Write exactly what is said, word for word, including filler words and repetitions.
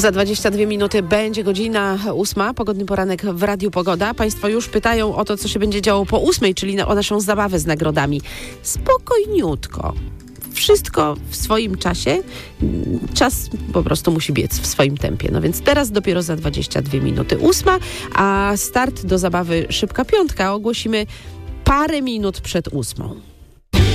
Za dwadzieścia dwie minuty będzie godzina ósma. Pogodny poranek w Radiu Pogoda. Państwo już pytają o to, co się będzie działo po ósmej, czyli na, o naszą zabawę z nagrodami. Spokojniutko. Wszystko w swoim czasie. Czas po prostu musi biec w swoim tempie. No więc teraz dopiero za dwadzieścia dwie minuty ósma, a start do zabawy Szybka Piątka ogłosimy parę minut przed ósmą.